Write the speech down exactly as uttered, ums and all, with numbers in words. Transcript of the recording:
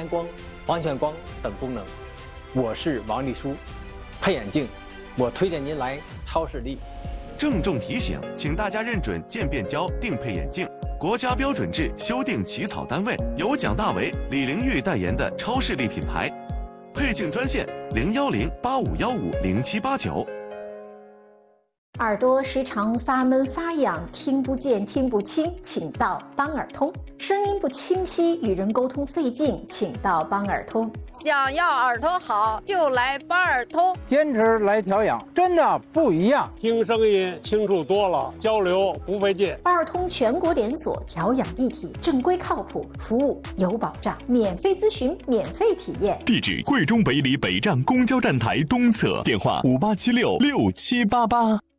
蓝光、黄全光等功能。我是王丽书，配眼镜，我推荐您来超视力。 郑重提醒，请大家认准渐变胶定配眼镜，国家标准制修订起草单位由蒋大为、李玲玉代言的超视力品牌。配镜专线零幺零八五幺五零七八九。 耳朵时常发闷发痒，听不见听不清，请到邦耳通。声音不清晰，与人沟通费劲，请到邦耳通。 想要耳朵好，就来邦耳通。 坚持来调养，真的不一样， 听声音清楚多了，交流不费劲。 邦耳通全国连锁，调养一体，正规靠谱，服务有保障，免费咨询，免费体验。 地址：贵中北里北站公交站台东侧，电话五八七六六七八八。